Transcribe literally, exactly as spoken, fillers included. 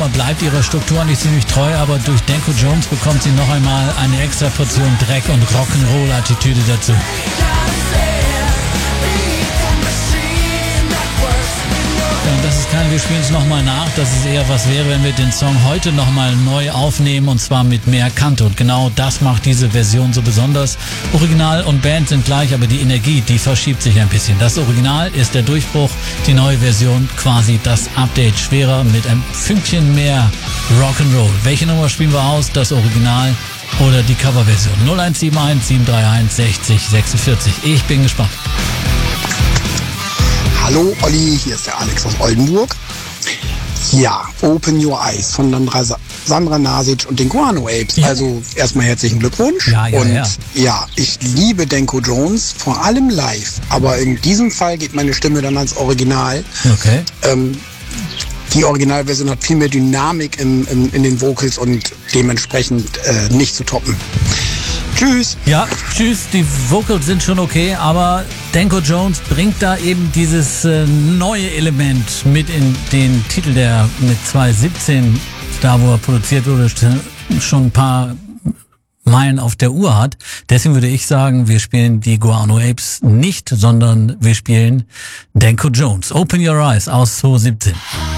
bleibt ihrer Struktur nicht ziemlich treu, aber durch Danko Jones bekommt sie noch einmal eine extra Portion Dreck und Rock'n'Roll-Attitüde dazu. Und das ist kein, wir spielen es nochmal nach, dass es eher was wäre, wenn wir den Song heute nochmal neu aufnehmen und zwar mit mehr Kante. Und genau das macht diese Version so besonders. Original und Band sind gleich, aber die Energie, die verschiebt sich ein bisschen. Das Original ist der Durchbruch, die neue Version quasi das Update, schwerer mit ein Fünkchen mehr Rock'n'Roll. Welche Nummer spielen wir aus? Das Original oder die Coverversion? null eins sieben eins sieben drei eins sechzig sechsundvierzig. Ich bin gespannt. Hallo Olli, hier ist der Alex aus Oldenburg. Ja, Open Your Eyes von Sandra, Sandra Nasic und den Guano Apes. Ja. Also erstmal herzlichen Glückwunsch. Ja, ja, und ja. ja, ich liebe Danko Jones, vor allem live. Aber in diesem Fall geht meine Stimme dann ans Original. Okay. Ähm, die Originalversion hat viel mehr Dynamik in, in, in den Vocals und dementsprechend äh, nicht zu toppen. Tschüss. Ja, tschüss. Die Vocals sind schon okay, aber Danko Jones bringt da eben dieses äh, neue Element mit in den Titel, der mit zwanzig siebzehn, da wo er produziert wurde, schon ein paar Meilen auf der Uhr hat. Deswegen würde ich sagen, wir spielen die Guano Apes nicht, sondern wir spielen Danko Jones. Open Your Eyes aus zwanzig siebzehn.